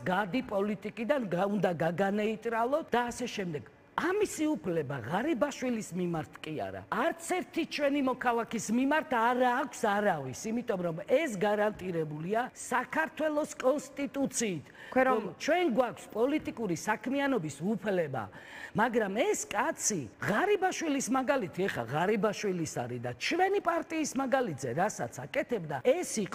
გადი პოლიტიკიდან, უნდა გაგანეიტრალოთ და ასე შემდეგ. ამისი უფლება ღარიბაშვილის მიმართ კი არა. არც ერთი ჩვენი მოქალაქის მიმართ არ აქვს არავის, იმიტომ რომ ეს გარანტირებულია საქართველოს კონსტიტუციით. ჩვენ გვაქვს პოლიტიკური საქმიანობის უფლება, მაგრამ ეს კაცი ღარიბაშვილის მაგალითი, ეხა ღარიბაშვილის არის და ჩვენი პარტიის მაგალითზე, რასაც აკეთებდა, ეს იყო